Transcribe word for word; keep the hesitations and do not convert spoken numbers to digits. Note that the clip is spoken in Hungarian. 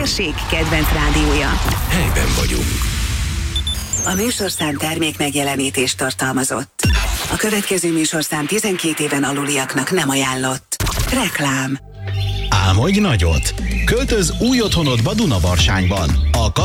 térség kedvenc rádiója. Helyben vagyunk. A műsorszám termék megjelenítést tartalmazott. A következő műsorszám tizenkét éven aluliaknak nem ajánlott. Reklám. Álmodj nagyot! Költöz új otthonodba Dunavarsányban. A